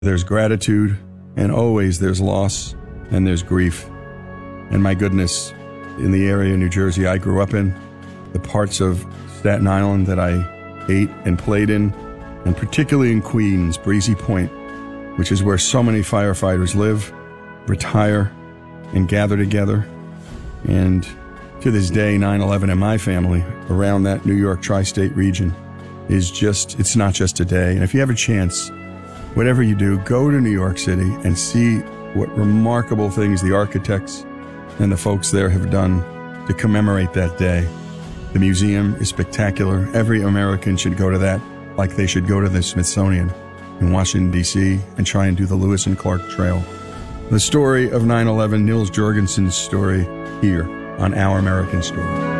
There's gratitude, and always there's loss, and there's grief. And my goodness, in the area of New Jersey I grew up in, the parts of Staten Island that I ate and played in, and particularly in Queens, Breezy Point, which is where so many firefighters live, retire, and gather together. And to this day, 9/11 in my family around that New York tri-state region is just, it's not just a day. And if you have a chance, whatever you do, go to New York City and see what remarkable things the architects and the folks there have done to commemorate that day. The museum is spectacular. Every American should go to that, like they should go to the Smithsonian in Washington, D.C., and try and do the Lewis and Clark Trail. The story of 9/11, Nils Jorgensen's story, here on Our American Story.